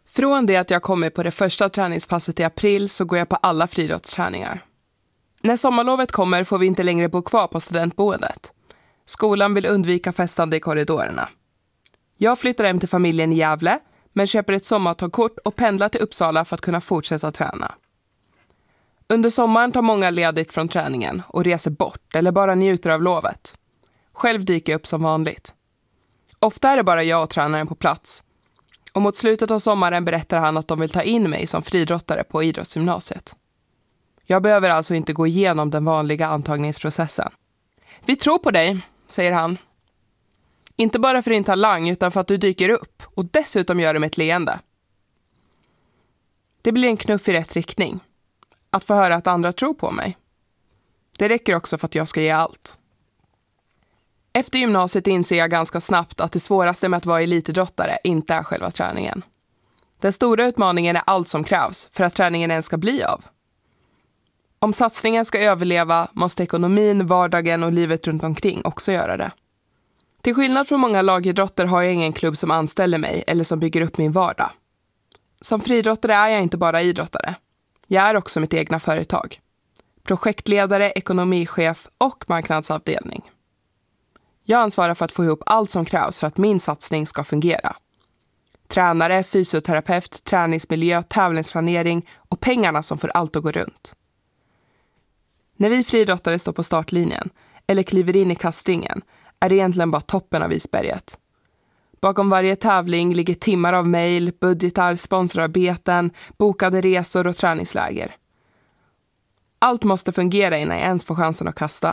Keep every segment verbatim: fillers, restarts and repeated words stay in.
Från det att jag kommer på det första träningspasset i april så går jag på alla friidrottsträningar. När sommarlovet kommer får vi inte längre bo kvar på studentboendet. Skolan vill undvika festande i korridorerna. Jag flyttar hem till familjen i Gävle men köper ett sommartågkort och pendlar till Uppsala för att kunna fortsätta träna. Under sommaren tar många ledigt från träningen och reser bort eller bara njuter av lovet. Själv dyker jag upp som vanligt. Ofta är det bara jag och tränaren på plats. Och mot slutet av sommaren berättar han att de vill ta in mig som friidrottare på idrottsgymnasiet. Jag behöver alltså inte gå igenom den vanliga antagningsprocessen. Vi tror på dig, säger han. Inte bara för din talang utan för att du dyker upp och dessutom gör det med ett leende. Det blir en knuff i rätt riktning. Att få höra att andra tror på mig. Det räcker också för att jag ska ge allt. Efter gymnasiet inser jag ganska snabbt att det svåraste med att vara elitidrottare inte är själva träningen. Den stora utmaningen är allt som krävs för att träningen ens ska bli av. Om satsningen ska överleva måste ekonomin, vardagen och livet runt omkring också göra det. Till skillnad från många lagidrotter har jag ingen klubb som anställer mig eller som bygger upp min vardag. Som friidrottare är jag inte bara idrottare. Jag är också mitt egna företag. Projektledare, ekonomichef och marknadsavdelning. Jag ansvarar för att få ihop allt som krävs för att min satsning ska fungera. Tränare, fysioterapeut, träningsmiljö, tävlingsplanering och pengarna som får allt att gå runt. När vi friidrottare står på startlinjen eller kliver in i kastringen är det egentligen bara toppen av isberget. Bakom varje tävling ligger timmar av mejl, budgetar, sponsorarbeten, bokade resor och träningsläger. Allt måste fungera innan jag ens får chansen att kasta.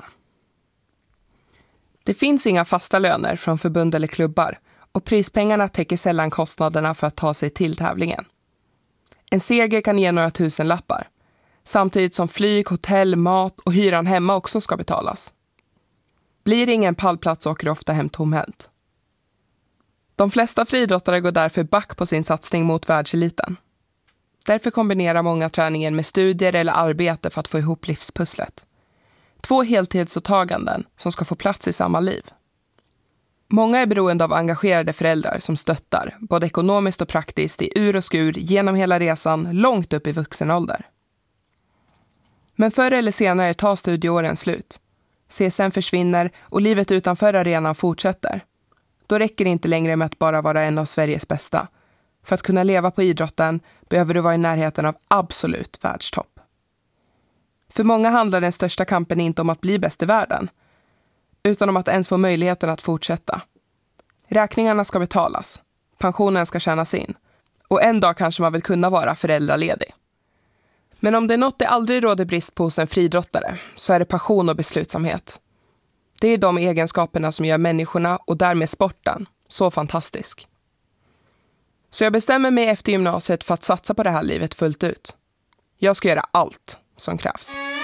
Det finns inga fasta löner från förbund eller klubbar och prispengarna täcker sällan kostnaderna för att ta sig till tävlingen. En seger kan ge några tusen lappar, samtidigt som flyg, hotell, mat och hyran hemma också ska betalas. Blir det ingen pallplats åker ofta hem tomhänt. De flesta friidrottare går därför back på sin satsning mot världseliten. Därför kombinerar många träningen med studier eller arbete för att få ihop livspusslet. Två heltidsåtaganden som ska få plats i samma liv. Många är beroende av engagerade föräldrar som stöttar, både ekonomiskt och praktiskt, i ur och skur genom hela resan långt upp i vuxen ålder. Men förr eller senare tar studieåren slut. C S N försvinner och livet utanför arenan fortsätter. Då räcker det inte längre med att bara vara en av Sveriges bästa. För att kunna leva på idrotten behöver du vara i närheten av absolut världstopp. För många handlar den största kampen inte om att bli bäst i världen, utan om att ens få möjligheten att fortsätta. Räkningarna ska betalas, pensionen ska tjänas in och en dag kanske man vill kunna vara föräldraledig. Men om det är något det aldrig råder brist på hos en friidrottare så är det passion och beslutsamhet. Det är de egenskaperna som gör människorna och därmed sporten så fantastisk. Så jag bestämmer mig efter gymnasiet för att satsa på det här livet fullt ut. Jag ska göra allt som krävs.